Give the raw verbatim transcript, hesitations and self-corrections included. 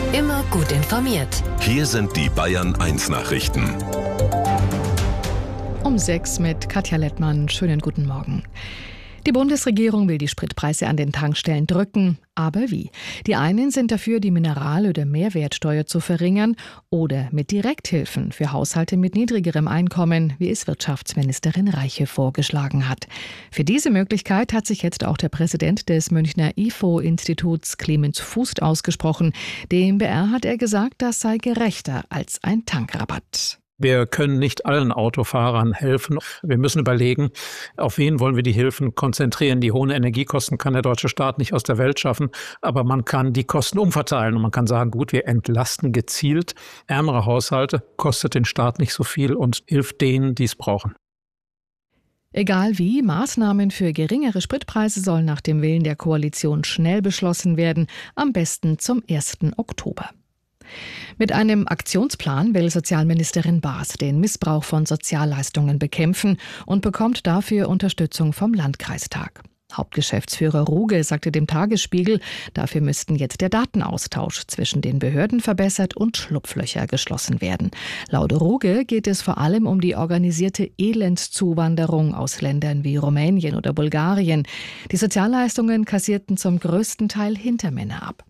Immer gut informiert. Hier sind die Bayern eins Nachrichten. Um sechs mit Katja Lettmann. Schönen guten Morgen. Die Bundesregierung will die Spritpreise an den Tankstellen drücken. Aber wie? Die einen sind dafür, die Mineral- oder Mehrwertsteuer zu verringern oder mit Direkthilfen für Haushalte mit niedrigerem Einkommen, wie es Wirtschaftsministerin Reiche vorgeschlagen hat. Für diese Möglichkeit hat sich jetzt auch der Präsident des Münchner I F O-Instituts Clemens Fuß ausgesprochen. Dem B R hat er gesagt, das sei gerechter als ein Tankrabatt. Wir können nicht allen Autofahrern helfen. Wir müssen überlegen, auf wen wollen wir die Hilfen konzentrieren. Die hohen Energiekosten kann der deutsche Staat nicht aus der Welt schaffen, aber man kann die Kosten umverteilen und man kann sagen, gut, wir entlasten gezielt ärmere Haushalte, kostet den Staat nicht so viel und hilft denen, die es brauchen. Egal wie, Maßnahmen für geringere Spritpreise sollen nach dem Willen der Koalition schnell beschlossen werden, am besten zum ersten Oktober. Mit einem Aktionsplan will Sozialministerin Baas den Missbrauch von Sozialleistungen bekämpfen und bekommt dafür Unterstützung vom Landkreistag. Hauptgeschäftsführer Ruge sagte dem Tagesspiegel, dafür müssten jetzt der Datenaustausch zwischen den Behörden verbessert und Schlupflöcher geschlossen werden. Laut Ruge geht es vor allem um die organisierte Elendszuwanderung aus Ländern wie Rumänien oder Bulgarien. Die Sozialleistungen kassierten zum größten Teil Hintermänner ab.